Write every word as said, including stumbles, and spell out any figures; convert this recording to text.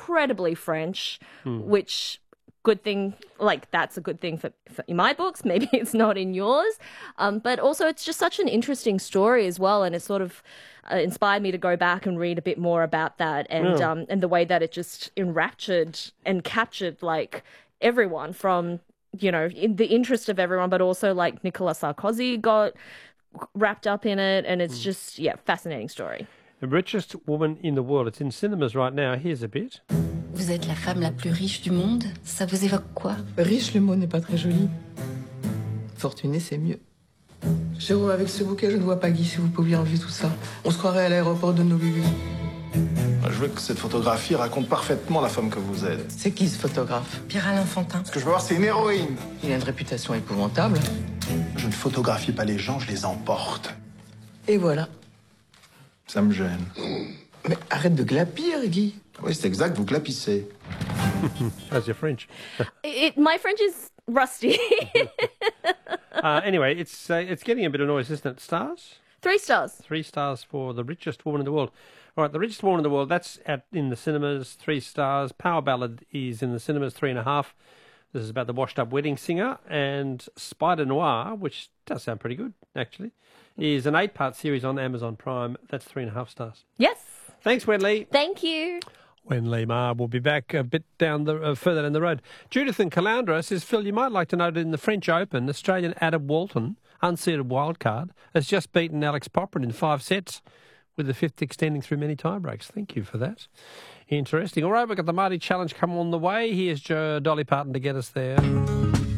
incredibly French, mm. which... good thing, like that's a good thing for, for in my books. Maybe it's not in yours. Um, but also it's just such an interesting story as well. And it sort of uh, inspired me to go back and read a bit more about that and yeah. um, and the way that it just enraptured and captured like everyone from, you know, in the interest of everyone, but also like Nicolas Sarkozy got wrapped up in it. And it's mm. just, yeah, fascinating story. The richest woman in the world. It's in cinemas right now. Here's a bit. Vous êtes la femme la plus riche du monde. Ça vous évoque quoi? Riche, le mot n'est pas très joli. Fortuné, c'est mieux. Jérôme, avec ce bouquet, je ne vois pas Guy si vous pouviez enlever tout ça. On se croirait à l'aéroport de Honolulu. Je veux que cette photographie raconte parfaitement la femme que vous êtes. C'est qui ce photographe? Pierre-Alain Fantin. Ce que je veux voir, c'est une héroïne. Il a une réputation épouvantable. Je ne photographie pas les gens, je les emporte. Et voilà. Ça me gêne. Mais arrête de glapir, Guy. Oui, c'est exact, vous glapissez. How's your French? It, my French is rusty. uh, anyway, it's uh, it's getting a bit of noise, isn't it? Stars? Three stars. Three stars for The Richest Woman in the World. All right, The Richest Woman in the World, that's at in the cinemas, three stars. Power Ballad is in the cinemas, three and a half. This is about the washed-up wedding singer. And Spider Noir, which does sound pretty good, actually, is an eight-part series on Amazon Prime. That's three and a half stars. Yes. Thanks, Wenley. Thank you. Wenley Ma will be back a bit down the uh, further down the road. Judith in Caloundra says, Phil, you might like to know that in the French Open, Australian Adam Walton, unseeded wildcard, has just beaten Alex Poprin in five sets, with the fifth extending through many tiebreaks. Thank you for that. Interesting. All right, we've got the Marty Challenge come on the way. Here's Joe, Dolly Parton to get us there.